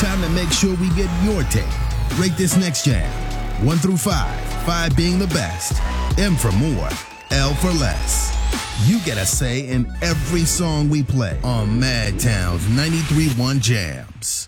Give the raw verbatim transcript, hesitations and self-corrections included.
Time to make sure we get your take. Rate this next jam. One through five. Five being the best. M for more. L for less. You get a say in every song we play on Madtown's ninety-three point one Jams.